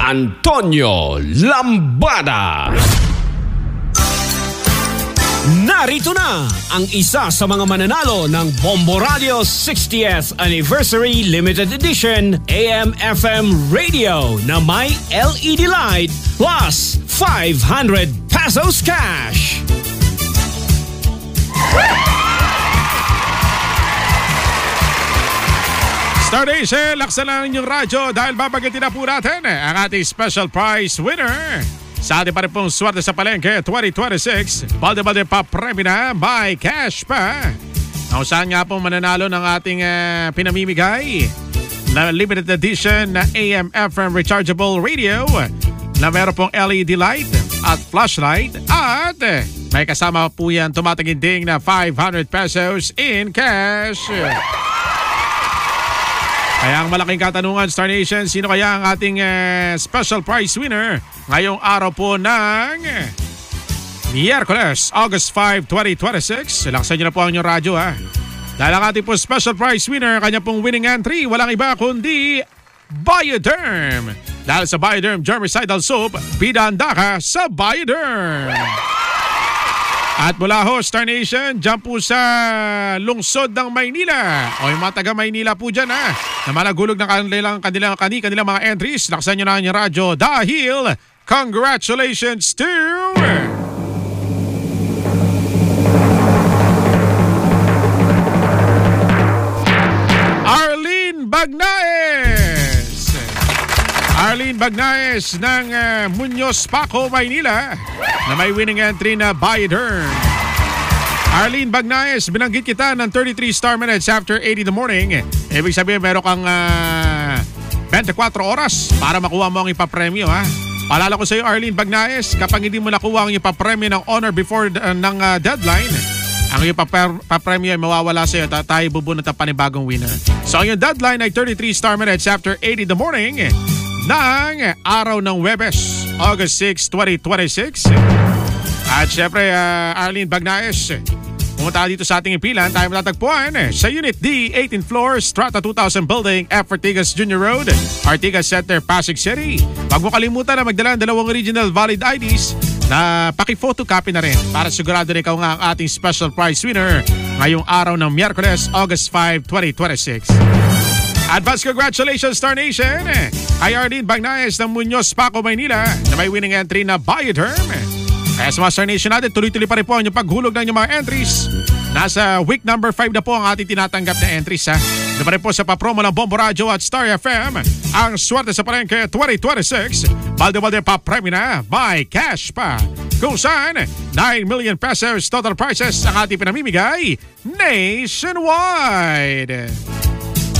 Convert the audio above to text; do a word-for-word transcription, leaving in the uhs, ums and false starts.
Antonio Lambada. Narito na ang isa sa mga mananalo ng Bombo Radio sixtieth Anniversary Limited Edition A M F M Radio na may L E D light plus five hundred pesos cash. Star Nation, laksan lang inyong radyo dahil babagitin na po natin ang ating special prize winner. Sa ating pa rin pong swerte sa palengke twenty twenty-six, balde-balde pa premyo na by cash pa. Kung saan nga pong mananalo ng ating uh, pinamimigay na limited edition na A M F M rechargeable radio na meron pong L E D light at flashlight at may kasama po yan tumataginding na five hundred pesos in cash. Kaya ang malaking katanungan, Star Nation, sino kaya ang ating uh, special prize winner ngayong araw po ng Miyerkules, August fifth, twenty twenty-six. Laksan nyo na po ang inyong radyo ha. Dahil ang ating po special prize winner, kanya pong winning entry, walang iba kundi Bioderm. Dahil sa Bioderm Germicidal Soap, bidanda ka sa Bioderm. At mula ho, Star Nation, dyan po sa lungsod ng Maynila. O yung mga taga Maynila po dyan ha, na malagulog ng kanilang, kanilang, kanilang, kanilang mga entries. Laksan nyo na ang radyo dahil congratulations to Arlene Bagnaes. Arlene Bagnaes ng uh, Muñoz, Paco, Maynila na may winning entry na Bioderm. Arlene Bagnaes, binanggit kita ng thirty-three star minutes after eight in the morning. Ibig sabihin meron kang uh, twenty-four oras para makuha mo ang ipapremyo ha. Paalala ko sa iyo Arlene Bagnaes, kapag hindi mo nakuha ang ipapremyo ng honor before uh, ng uh, deadline, ang ipapremyo ay mawawala sa iyo. Tayo bubunot ang panibagong winner. So ang deadline ay thirty-three star minutes after eight in the morning ng araw ng Huwebes, August sixth, twenty twenty-six. At syempre, uh, Arlene Bagnaes, pumunta dito sa ating ipilan. Tayo matatagpuan sa Unit D, eighteenth floor, Strata two thousand Building, F. Ortigas Junior Road, Ortigas Center, Pasig City. Huwag mo kalimutan na magdala ng dalawang original valid I Ds na paki-photocopy na rin para sigurado na ikaw nga ang ating special prize winner ngayong araw ng Miyerkules, August fifth, twenty twenty-six. Advance congratulations, Star Nation, kay Arlene Bagnaes ng Muñoz, Paco, Maynila na may winning entry na Bioderm. Kaya sa mga Star Nation natin, tuloy-tuloy pa rin po ang paghulog ng inyong mga entries. Nasa week number five na po ang ating tinatanggap na entries ha. Ito pa rin po sa papromo ng Bombo Radio at Star F M. Ang swerte sa palengke twenty twenty-six, balde-balde pa premyo na by cash pa. Kung saan, nine million pesos total prizes ang ating pinamimigay nationwide.